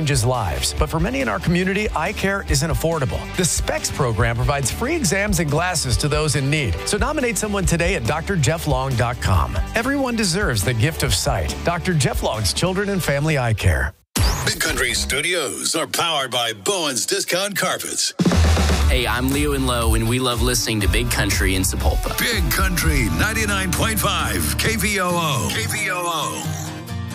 changes lives, but for many in our community, eye care isn't affordable. The SPECS program provides free exams and glasses to those in need. So nominate someone today at drjefflong.com. Everyone deserves the gift of sight. Dr. Jeff Long's Children and Family Eye Care. Big Country Studios are powered by Bowen's Discount Carpets. Hey, I'm Leo and Lowe, and we love listening to Big Country in Sapulpa. Big Country 99.5 KVOO. KVOO.